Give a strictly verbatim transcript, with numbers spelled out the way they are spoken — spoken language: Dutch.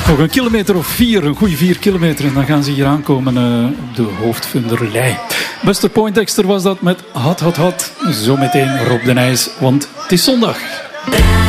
Nog een kilometer of vier, een goede vier kilometer. En dan gaan ze hier aankomen uh, op de hoofdvunderlei. Buster Poindexter was dat met Hot Hot Hot. Zometeen Rob de Nijs, want het is zondag.